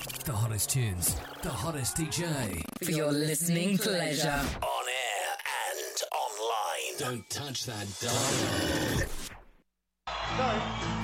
The hottest tunes, the hottest DJ. For your listening pleasure. On air and online. Don't touch that dial. No.